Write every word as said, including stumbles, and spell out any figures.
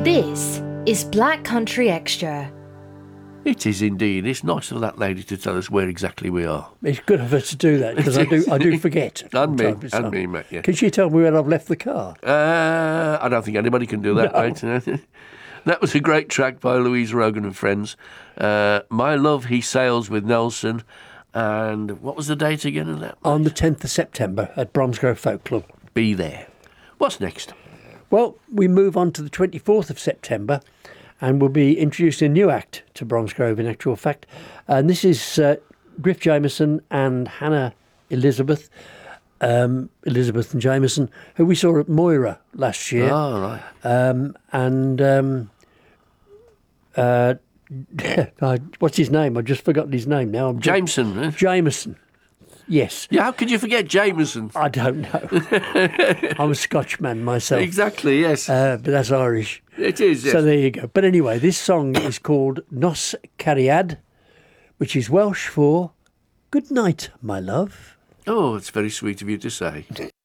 This is Black Country Extra. It is indeed. It's nice of that lady to tell us where exactly we are. It's good of her to do that, because I do I do forget. And me, from time to and time. me, mate, yeah. Can she tell me when I've left the car? Uh, I don't think anybody can do that, No. mate. That was a great track by Louise Rogan and Friends. Uh, My Love, He Sails with Nelson. And what was the date again of that? On the tenth of September at Bromsgrove Folk Club. Be there. What's next? Well, we move on to the twenty-fourth of September, and we'll be introducing a new act to Bromsgrove, in actual fact. And this is uh, Griff Jameson and Hannah Elizabeth, um, Elizabeth and Jameson, who we saw at Moira last year. Oh, right. Um, and um, uh, what's his name? I've just forgotten his name now. I'm just- Jameson. eh? Jameson. Yes. Yeah, how could you forget Jameson? I don't know. I'm a Scotchman myself. Exactly, yes. Uh, but that's Irish. It is, yes. So there you go. But anyway, this song is called Nos Cariad, which is Welsh for Good night, my love. Oh, it's very sweet of you to say.